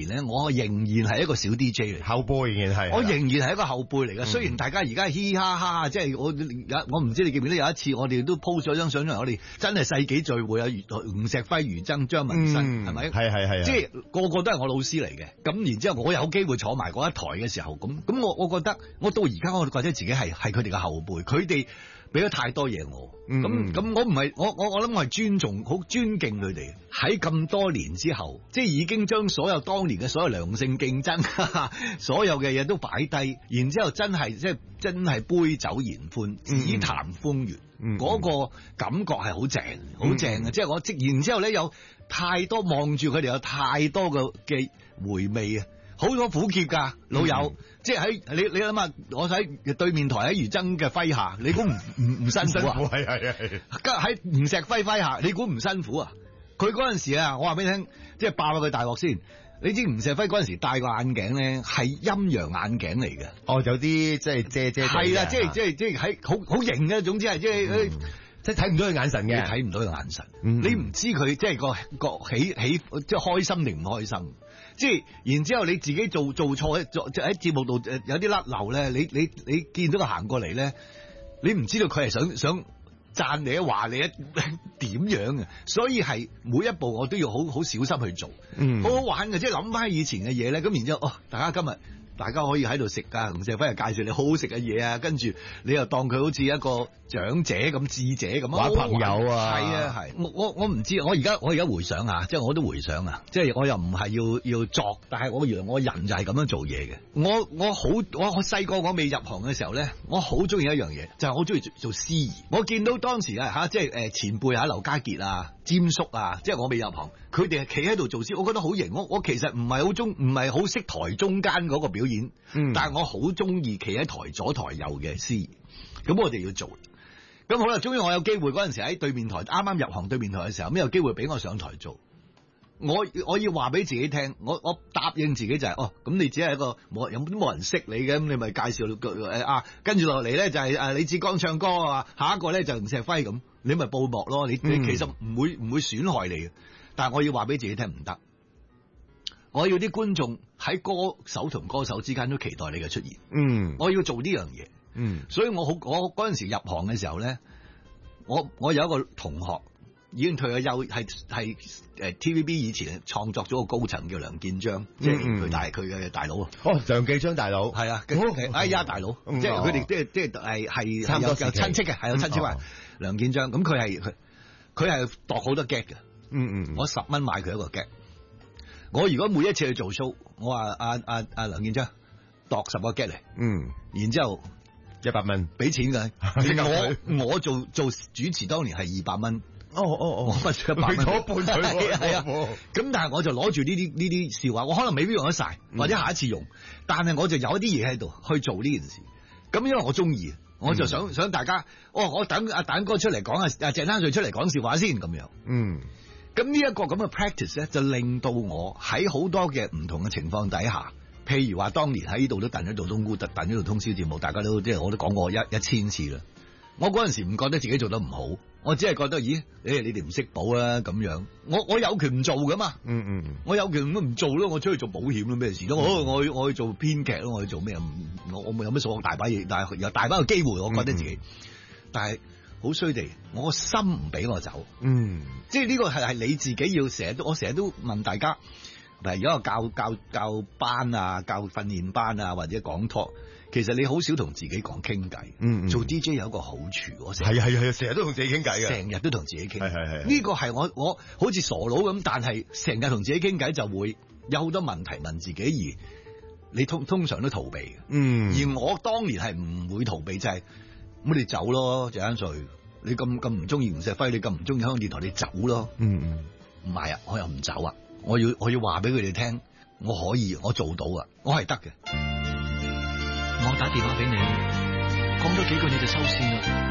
咧，我仍然係一個小 DJ 嚟， 後輩仍然係， 我仍然係一個後輩嚟嘅。雖然大家而家嘻嘻哈哈，即係我唔知你記唔記得有一次我哋都 post 咗張相出嚟，我哋真係世紀聚會啊，吳石輝、余爭、張文新係咪？ 係， 即係個個都係我老師嚟嘅。咁然之後我有機會坐埋嗰一台嘅時候，咁我覺得我到而家我覺得自己係佢哋嘅後輩，佢哋俾咗太多嘢我。咁我唔係我諗我係尊重好尊敬佢哋。喺咁多年之後，即係已經將所有當年嘅所有良性競爭所有嘅嘢都擺低，然之後真係杯酒言歡，只談風月，嗰個感覺係好正好正嘅。即係然之後咧，有太多望住佢哋有太多嘅回味啊！好多苦澀噶老友，即係喺你諗下，我喺對面台喺余爭嘅麾下，你估唔辛苦啊？係。喺吳石輝麾下，你估唔辛苦啊？佢嗰陣時啊，我話俾你聽，即係爆下佢大鑊先。你知吳石輝嗰陣時戴個眼鏡咧，係陰陽眼鏡嚟嘅。 哦，有啲即係遮係啦，即係喺好型嘅，總之係即係睇唔到佢眼神嘅， 睇唔到佢眼神。你唔知佢即係個起即係開心定唔開心。即係然之後你自己做錯喺節目度有啲甩漏咧，你見到佢行過嚟咧，你唔知道佢係想讚你話你點樣嘅，所以係每一步我都要好小心去做，好好玩嘅，即係諗翻以前嘅嘢咧。咁然之後大家今日大家可以喺度食噶，吳石輝又介紹你好好食嘅嘢啊，跟住你又當佢好似一個長者咁智者咁玩朋友啊， 係啊係。我唔知，我而家回想下，即係我都回想啊，即係我又唔係要作，但係原來我人就係咁樣做嘢嘅。我細個我未入行嘅時候咧，我好中意一樣嘢，就係我中意做司儀。我見到當時啊即係前輩劉家傑啊、詹叔啊，即係我未入行，佢哋係企喺度做司儀，我覺得好型。我其實唔係好識台中間嗰個表演，但係我好中意企喺台左台右嘅司儀。咁我哋要做。咁好啦，終於我有機會嗰陣時喺對面台，啱啱入行對面台嘅時候，咁有機會俾我上台做。我要話俾自己聽，我答應自己就係咁你只係一個冇人識你嘅，咁你咪介紹跟住落嚟咧就係李志剛唱歌啊，下一個咧就吳石輝咁，你咪報幕咯。你其實唔會損害你嘅，但係我要話俾自己聽唔得。我要啲觀眾喺歌手同歌手之間都期待你嘅出現。我要做呢樣嘢。所以我嗰陣時入行嘅時候咧，我有一個同學已經退咗休，係TVB 以前創作咗個高層叫梁建章，即係佢嘅大佬啊。 梁建章大佬係啊，哎呀大佬，即係佢哋即係係有親戚嘅，係有親戚話梁建章。咁佢係度好多 gag 嘅。我10蚊買佢一個 gag。我如果每一次去做 show，我話阿梁建章度10個 gag 嚟，然之後 100蚊俾錢㗎。我做主持當年係200蚊。我咪100蚊，俾咗半佢。係啊。咁但係我就攞住呢啲笑話，我可能未必用得晒，或者下一次用。但係我就有一啲嘢喺度去做呢件事。咁因為我中意，我就想大家，我等阿蛋哥出嚟講阿鄭丹瑞出嚟講笑話先咁樣。咁呢一個咁嘅 practice 咧，就令到我喺好多嘅唔同嘅情況底下，譬如話當年喺呢度都燉咗做冬菇，燉咗做通宵節目，大家都即係我都講過1000次啦。我嗰陣時唔覺得自己做得唔好，我只係覺得，咦，你哋唔識補啊咁樣。我有權唔做噶嘛。我有權唔做咯，我出去做保險咯，咩事咯？我去做編劇咯，我去做咩？我冇有咩所謂，大把嘢，但係有大把嘅機會，我覺得自己，但係。好衰地，我個心唔俾我走。即係呢個係你自己要我成日都問大家，譬如如果教班啊、教訓練班啊，或者講 talk，其實你好少同自己講傾偈。做 DJ 有一個好處，我成日都同自己傾偈嘅， 成日都同自己傾。呢個係我好似傻佬咁，但係成日同自己傾偈就會有好多問題問自己，而你通常都逃避嘅。而我當年係唔會逃避，就係。咁你走咯，鄭丹瑞，你咁唔中意吳石輝，你咁唔中意香港電台，你走咯。唔係啊，我又唔走啊，我要話俾佢哋聽，我可以，我做到啊，我係得嘅。 我打電話俾你，講咗幾句你就收線啦。